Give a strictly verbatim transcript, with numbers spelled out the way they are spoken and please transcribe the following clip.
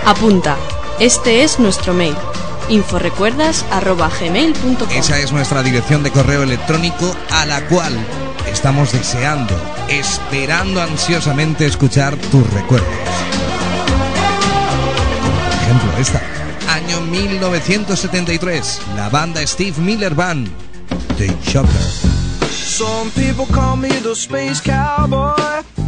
Apunta, este es nuestro mail, inforecuerdas arroba gmail punto com. Esa es nuestra dirección de correo electrónico, a la cual estamos deseando, esperando ansiosamente escuchar tus recuerdos. Por ejemplo, esta, año mil novecientos setenta y tres, la banda Steve Miller Band, The Shocker. Some people call me the space cowboy.